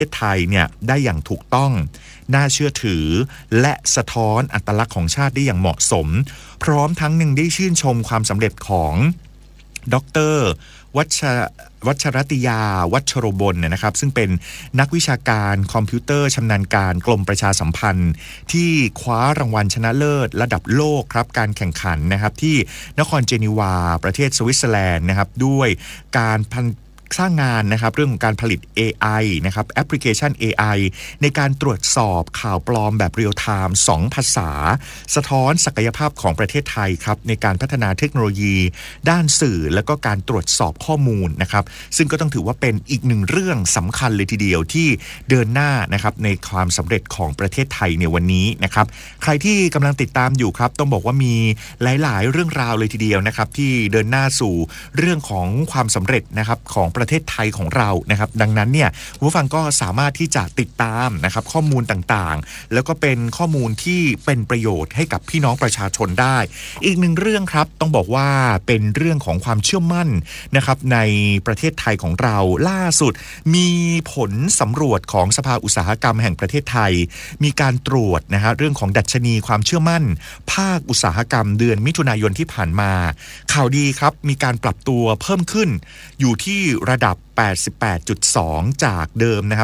ศไทยเนี่ยได้อย่างถูกต้องน่าเชื่อถือและสะท้อนอัตลักษณ์ของชาติได้อย่างเหมาะสมพร้อมทั้งยังได้ชื่นชมความสำเร็จของดร.วัชรติยาวัชโรบลนะครับซึ่งเป็นนักวิชาการคอมพิวเตอร์ชำนาญการกรมประชาสัมพันธ์ที่คว้ารางวัลชนะเลิศระดับโลกครับการแข่งขันนะครับที่นครเจนีวาประเทศสวิตเซอร์แลนด์นะครับด้วยการสร้างงานนะครับเรื่องของการผลิต AI นะครับแอปพลิเคชัน AI ในการตรวจสอบข่าวปลอมแบบเรียลไทม์2ภาษาสะท้อนศักยภาพของประเทศไทยครับในการพัฒนาเทคโนโลยีด้านสื่อและก็การตรวจสอบข้อมูลนะครับซึ่งก็ต้องถือว่าเป็นอีกหนึ่งเรื่องสำคัญเลยทีเดียวที่เดินหน้านะครับในความสำเร็จของประเทศไทยในวันนี้นะครับใครที่กำลังติดตามอยู่ครับต้องบอกว่ามีหลายๆเรื่องราวเลยทีเดียวนะครับที่เดินหน้าสู่เรื่องของความสำเร็จนะครับของประเทศไทยของเรานะครับดังนั้นเนี่ยผู้ฟังก็สามารถที่จะติดตามนะครับข้อมูลต่างๆแล้วก็เป็นข้อมูลที่เป็นประโยชน์ให้กับพี่น้องประชาชนได้อีกหนึ่งเรื่องครับต้องบอกว่าเป็นเรื่องของความเชื่อมั่นนะครับในประเทศไทยของเราล่าสุดมีผลสำรวจของสภาอุตสาหกรรมแห่งประเทศไทยมีการตรวจนะฮะเรื่องของดัชนีความเชื่อมั่นภาคอุตสาหกรรมเดือนมิถุนายนที่ผ่านมาข่าวดีครับมีการปรับตัวเพิ่มขึ้นอยู่ที่ระดับ 88.2 จากเดิมนะครับ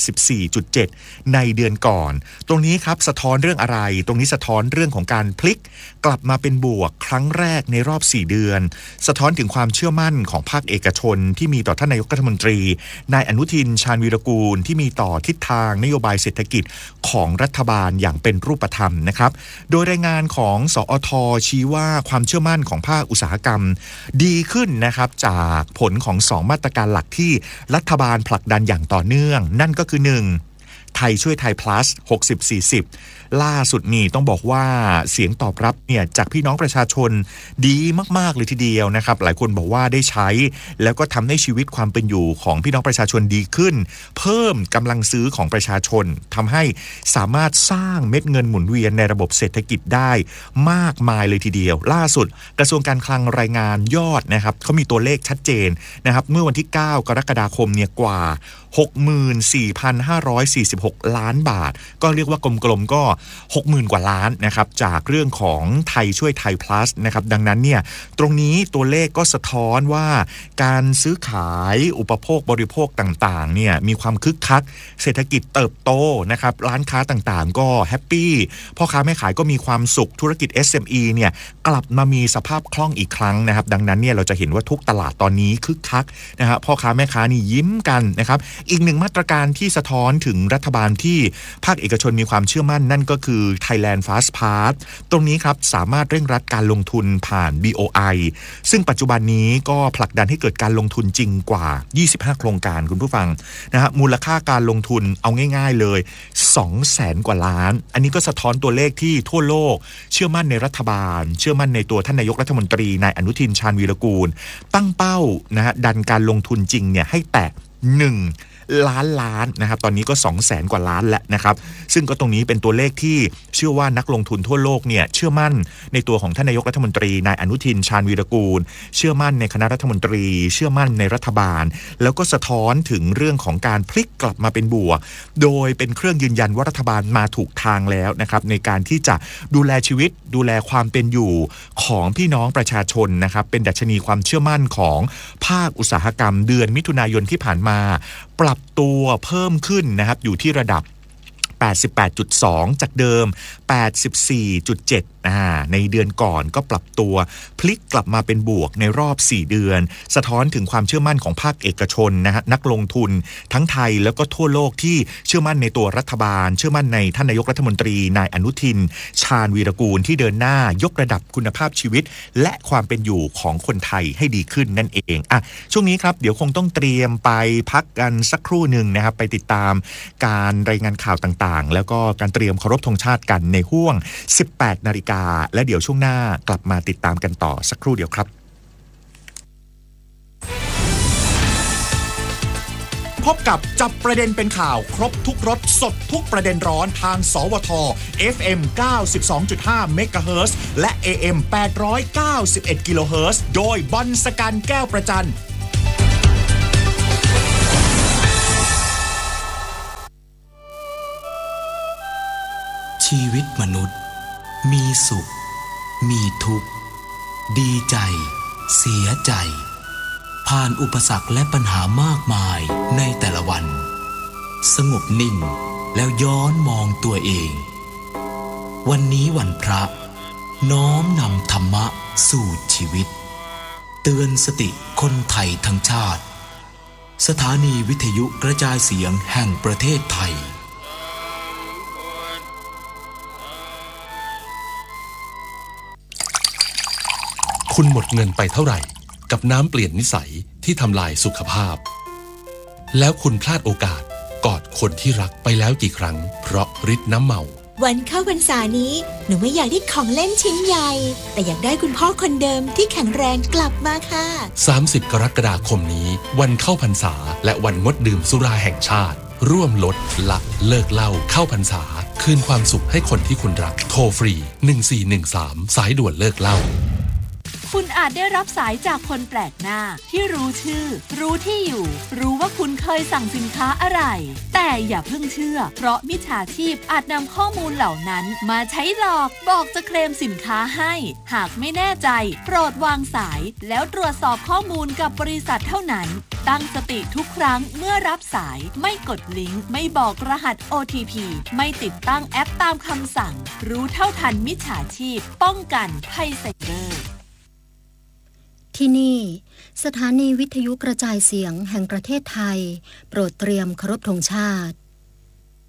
84.7 ในเดือนก่อนตรงนี้ครับสะท้อนเรื่องอะไรตรงนี้สะท้อนเรื่องของการพลิกกลับมาเป็นบวกครั้งแรกในรอบ4เดือนสะท้อนถึงความเชื่อมั่นของภาคเอกชนที่มีต่อท่านนายกรัฐมนตรีนายอนุทินชาญวีรกูลที่มีต่อทิศทางนโยบายเศรษฐกิจของรัฐบาลอย่างเป็นรูปธรรมนะครับโดยรายงานของสอท.ชี้ว่าความเชื่อมั่นของภาคอุตสาหกรรมดีขึ้นนะครับจากผลของ2มาตรการหลักที่รัฐบาลผลักดันอย่างต่อเนื่องนั่นก็คือ 1. ไทยช่วยไทย plus 60-40 ล่าสุดนี่ต้องบอกว่าเสียงตอบรับเนี่ยจากพี่น้องประชาชนดีมากๆเลยทีเดียวนะครับหลายคนบอกว่าได้ใช้แล้วก็ทำให้ชีวิตความเป็นอยู่ของพี่น้องประชาชนดีขึ้นเพิ่มกำลังซื้อของประชาชนทำให้สามารถสร้างเม็ดเงินหมุนเวียนในระบบเศรษฐกิจได้มากมายเลยทีเดียวล่าสุดกระทรวงการคลังรายงานยอดนะครับเขามีตัวเลขชัดเจนนะครับเมื่อวันที่ 9 กรกฎาคมเนี่ยกว่า 64,546 ล้านบาทก็เรียกว่ากลมๆก็ 60,000 กว่าล้านนะครับจากเรื่องของไทยช่วยไทย plus นะครับดังนั้นเนี่ยตรงนี้ตัวเลขก็สะท้อนว่าการซื้อขายอุปโภคบริโภคต่างๆเนี่ยมีความคึกคักเศรษฐกิจเติบโตนะครับร้านค้าต่างๆก็แฮปปี้พ่อค้าแม่ขายก็มีความสุขธุรกิจ SME เนี่ยกลับมามีสภาพคล่องอีกครั้งนะครับดังนั้นเนี่ยเราจะเห็นว่าทุกตลาดตอนนี้คึกคักนะฮะพ่อค้าแม่ค้านี่ยิ้มกันนะครับอีกหนึ่งมาตรการที่สะท้อนถึงรัฐบาลที่ภาคเอกชนมีความเชื่อมั่นนั่นก็คือ Thailand Fast Pass ตรงนี้ครับสามารถเร่งรัดการลงทุนผ่าน BOI ซึ่งปัจจุบันนี้ก็ผลักดันให้เกิดการลงทุนจริงกว่า25โครงการคุณผู้ฟังนะฮะมูลค่าการลงทุนเอาง่ายๆเลย 200,000 กว่าล้านอันนี้ก็สะท้อนตัวเลขที่ทั่วโลกเชื่อมั่นในรัฐบาลเชื่อมั่นในตัวท่านนายกรัฐมนตรีนายอนุทินชาญวีรกูลตั้งเป้านะฮะดันการลงทุนจริงเนี่ยให้แตะ1 ล้านนะครับตอนนี้ก็ 200,000 กว่าล้านแล้วนะครับซึ่งก็ตรงนี้เป็นตัวเลขที่เชื่อว่านักลงทุนทั่วโลกเนี่ยเชื่อมั่นในตัวของท่านนายกรัฐมนตรีนายอนุทินชาญวีรกูลเชื่อมั่นในคณะรัฐมนตรีเชื่อมั่นในรัฐบาลแล้วก็สะท้อนถึงเรื่องของการพลิกกลับมาเป็นบวกโดยเป็นเครื่องยืนยันว่ารัฐบาลมาถูกทางแล้วนะครับในการที่จะดูแลชีวิตดูแลความเป็นอยู่ของพี่น้องประชาชนนะครับเป็นดัชนีความเชื่อมั่นของภาคอุตสาหกรรมเดือนมิถุนายนที่ผ่านมาปรับตัวเพิ่มขึ้นนะครับอยู่ที่ระดับ 88.2 จากเดิม 84.7 ในเดือนก่อนก็ปรับตัวพลิกกลับมาเป็นบวกในรอบ4เดือนสะท้อนถึงความเชื่อมั่นของภาคเอกชนนะฮะนักลงทุนทั้งไทยแล้วก็ทั่วโลกที่เชื่อมั่นในตัวรัฐบาลเชื่อมั่นในท่านนายกรัฐมนตรีนายอนุทินชาญวีรกูลที่เดินหน้ายกระดับคุณภาพชีวิตและความเป็นอยู่ของคนไทยให้ดีขึ้นนั่นเองช่วงนี้ครับเดี๋ยวคงต้องเตรียมไปพักกันสักครู่หนึ่งนะครับไปติดตามการรายงานข่าวต่างๆแล้วก็การเตรียมเคารพธงชาติกันในห้วง 18 นาฬิกาและเดี๋ยวช่วงหน้ากลับมาติดตามกันต่อสักครู่เดียวครับพบกับจับประเด็นเป็นข่าวครบทุกรสสดทุกประเด็นร้อนทางสวท FM 92.5 เมกะเฮิรตซ์และ AM 891 กิโลเฮิรตซ์โดยบอลสกันแก้วประจันชีวิตมนุษย์มีสุขมีทุกข์ดีใจเสียใจผ่านอุปสรรคและปัญหามากมายในแต่ละวันสงบนิ่งแล้วย้อนมองตัวเองวันนี้วันพระน้อมนำธรรมะสู่ชีวิตเตือนสติคนไทยทั้งชาติสถานีวิทยุกระจายเสียงแห่งประเทศไทยคุณหมดเงินไปเท่าไหร่กับน้ำเปลี่ยนนิสัยที่ทำลายสุขภาพแล้วคุณพลาดโอกาสกอดคนที่รักไปแล้วกี่ครั้งเพราะฤทธิ์น้ำเมาวันเข้าพรรษานี้หนูไม่อยากได้ของเล่นชิ้นใหญ่แต่อยากได้คุณพ่อคนเดิมที่แข็งแรงกลับมาค่ะ 30 กรกฎาคมนี้วันเข้าพรรษาและวันงดดื่มสุราแห่งชาติร่วมลดละเลิกเหล้าเข้าพรรษาคืนความสุขให้คนที่คุณรักโทรฟรี1413สายด่วนเลิกเหล้าคุณอาจได้รับสายจากคนแปลกหน้าที่รู้ชื่อรู้ที่อยู่รู้ว่าคุณเคยสั่งสินค้าอะไรแต่อย่าเพิ่งเชื่อเพราะมิจฉาชีพอาจนำข้อมูลเหล่านั้นมาใช้หลอกบอกจะเคลมสินค้าให้หากไม่แน่ใจโปรดวางสายแล้วตรวจสอบข้อมูลกับบริษัทเท่านั้นตั้งสติทุกครั้งเมื่อรับสายไม่กดลิงก์ไม่บอกรหัส OTP ไม่ติดตั้งแอปตามคำสั่งรู้เท่าทันมิจฉาชีพป้องกันภัยไซเบอร์ที่นี่สถานีวิทยุกระจายเสียงแห่งประเทศไทยโปรดเตรียมเคารพธงชาติ